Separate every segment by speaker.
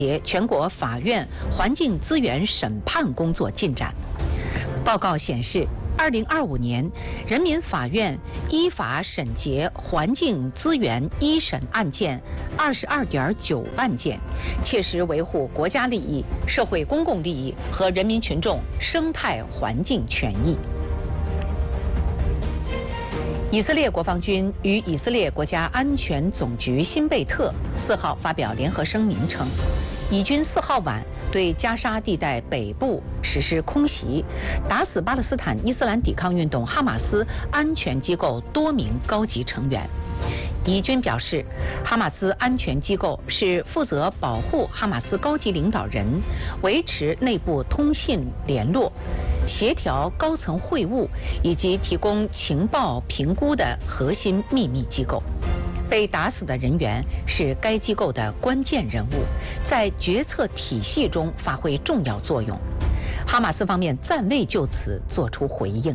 Speaker 1: 全国法院环境资源审判工作进展。报告显示，2025年，人民法院依法审结环境资源一审案件22.9万件，切实维护国家利益、社会公共利益和人民群众生态环境权益。以色列国防军与以色列国家安全总局新贝特4号发表联合声明称，以军4号晚对加沙地带北部实施空袭，打死巴勒斯坦伊斯兰抵抗运动哈马斯安全机构多名高级成员。以军表示，哈马斯安全机构是负责保护哈马斯高级领导人、维持内部通信联络、协调高层会晤以及提供情报评估的核心秘密机构。被打死的人员是该机构的关键人物，在决策体系中发挥重要作用。哈马斯方面暂未就此作出回应。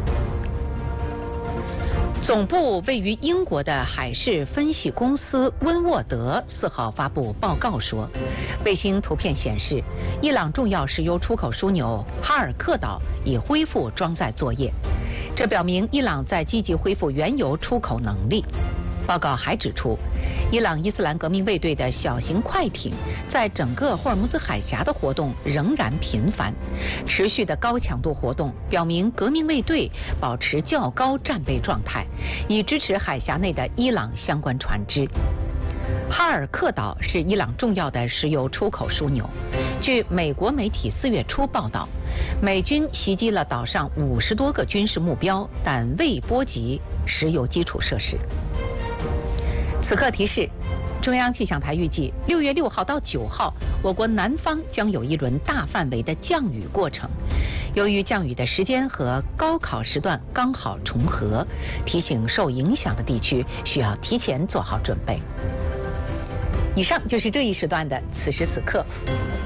Speaker 1: 总部位于英国的海事分析公司温沃德4号发布报告说，卫星图片显示，伊朗重要石油出口枢纽哈尔克岛已恢复装载作业，这表明伊朗在积极恢复原油出口能力。报告还指出，伊朗伊斯兰革命卫队的小型快艇在整个霍尔木兹海峡的活动仍然频繁，持续的高强度活动表明革命卫队保持较高战备状态，以支持海峡内的伊朗相关船只。哈尔克岛是伊朗重要的石油出口枢纽。据美国媒体4月初报道，美军袭击了岛上50多个军事目标，但未波及石油基础设施。此刻提示，中央气象台预计6月6号到9号，我国南方将有一轮大范围的降雨过程。由于降雨的时间和高考时段刚好重合，提醒受影响的地区需要提前做好准备。以上就是这一时段的此时此刻。